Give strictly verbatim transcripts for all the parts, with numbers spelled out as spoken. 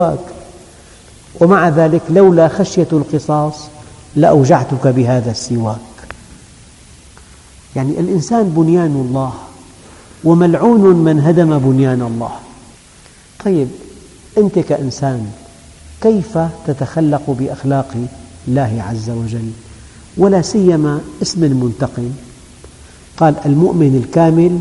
ومع ذلك لولا خشية القصاص لأوجعتك بهذا السواك. يعني الإنسان بنيان الله، وملعون من هدم بنيان الله. طيب أنت كإنسان كيف تتخلق بأخلاق الله عز وجل، ولا سيما اسم المنتقم؟ قال المؤمن الكامل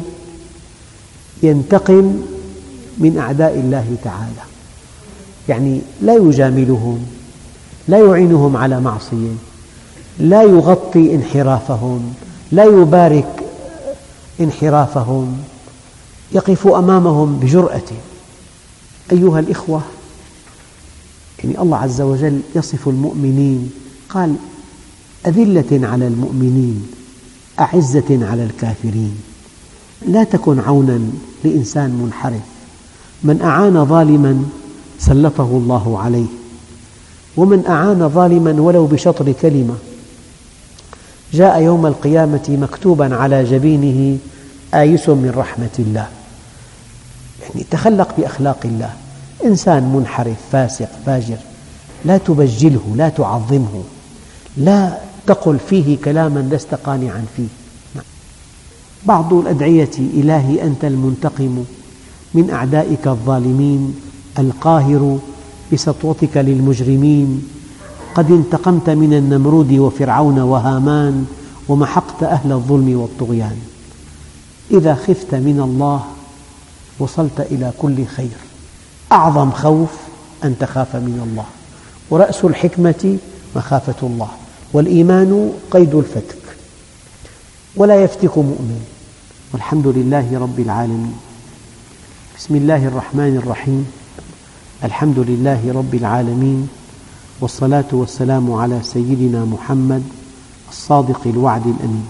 ينتقم من أعداء الله تعالى، يعني لا يجاملهم، لا يعينهم على معصية، لا يغطي انحرافهم، لا يبارك انحرافهم، يقف أمامهم بجرأة. أيها الإخوة، يعني الله عز وجل يصف المؤمنين قال أذلة على المؤمنين أعزة على الكافرين. لا تكن عونا لإنسان منحرف، من أعان ظالما سلطه الله عليه، ومن أعان ظالما ولو بشطر كلمة جاء يوم القيامة مكتوبا على جبينه آيس من رحمة الله. يعني تخلق بأخلاق الله. إنسان منحرف فاسق فاجر لا تبجله، لا تعظمه، لا تقل فيه كلاما لست قانعا فيه. بعض الأدعية: إلهي أنت المنتقم من أعدائك الظالمين، القاهر بسطوتك للمجرمين، قد انتقمت من النمرود وفرعون وهامان، ومحقت أهل الظلم والطغيان. إذا خفت من الله وصلت إلى كل خير. أعظم خوف أن تخاف من الله، ورأس الحكمة مخافة الله، والإيمان قيد الفتك، ولا يفتك مؤمن. والحمد لله رب العالمين. بسم الله الرحمن الرحيم. الحمد لله رب العالمين، والصلاة والسلام على سيدنا محمد الصادق الوعد الأمين.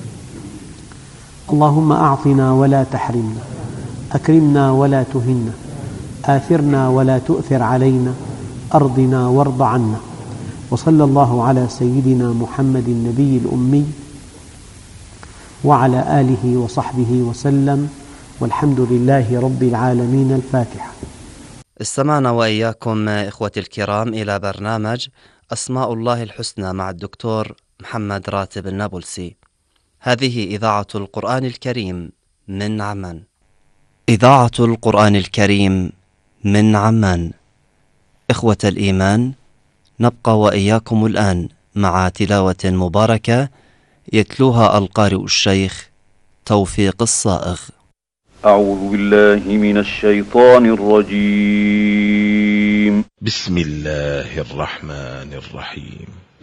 اللهم أعطنا ولا تحرمنا، أكرمنا ولا تهنا، آثرنا ولا تؤثر علينا، أرضنا وارض عنا. وصلى الله على سيدنا محمد النبي الأمي وعلى آله وصحبه وسلم، والحمد لله رب العالمين. الفاتحة. استمعنا وإياكم إخوتي الكرام إلى برنامج أسماء الله الحسنى مع الدكتور محمد راتب النابلسي. هذه إذاعة القرآن الكريم من عمان. إذاعة القرآن الكريم من عمان. إخوة الإيمان، نبقى وإياكم الآن مع تلاوة مباركة يتلوها القارئ الشيخ توفيق الصائغ. أعوذ بالله من الشيطان الرجيم. بسم الله الرحمن الرحيم.